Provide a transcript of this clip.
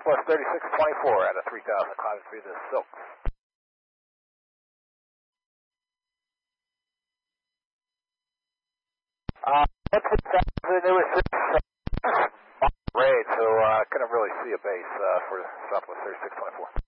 Southwest 3624 out of 3000, climbing through the silks. What's it? It was just raid, so I couldn't really see a base for Southwest 3624.